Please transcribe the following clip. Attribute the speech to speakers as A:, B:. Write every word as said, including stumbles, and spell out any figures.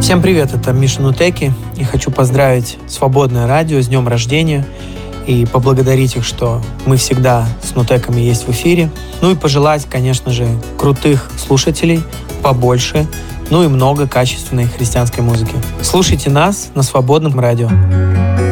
A: Всем привет, это Миша Нутеки, и хочу поздравить Свободное радио с днем рождения и поблагодарить их, что мы всегда с Нутеками есть в эфире. Ну и пожелать, конечно же, крутых слушателей, побольше, ну и много качественной христианской музыки. Слушайте нас на Свободном радио.